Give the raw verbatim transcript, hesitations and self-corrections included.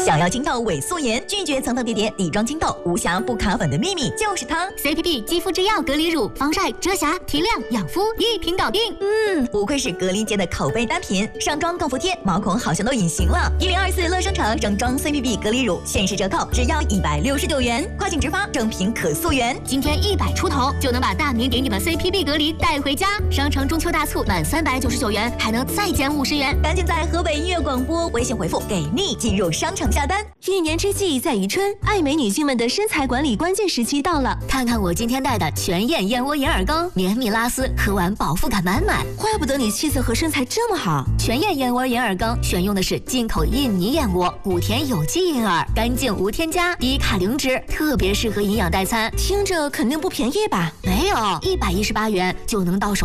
想要清透伪素颜，拒绝层层叠叠底妆清透，无瑕不卡粉的秘密就是它 C P B 肌肤之钥隔离乳，防晒、遮瑕、提亮、养肤，一瓶搞定。 嗯，不愧是隔离界的口碑单品，上妆更服帖，毛孔好像都隐形了。一零二四乐商城整装 C P B 隔离乳限时折扣，只要一百六十九元，跨境直发，正品可溯源。 今天一百出头就能把大明给你的 C P B 隔离带回家。商城中秋大促满三百九十九元还能再减五十元， 赶紧在河北音乐广播微信回复给力进入商城下单。 一年之计在于春，爱美女性们的身材管理关键时期到了。 看看我今天带的全燕燕窝银耳羹，绵密拉丝，喝完饱腹感满满。 怪不得你气色和身材这么好。 全燕燕窝银耳羹选用的是进口印尼燕窝，谷田有机银耳，干净无添加，低卡零脂，特别适合营养代餐。 听着肯定不便宜吧？ 没有，一百一十八元就能到手。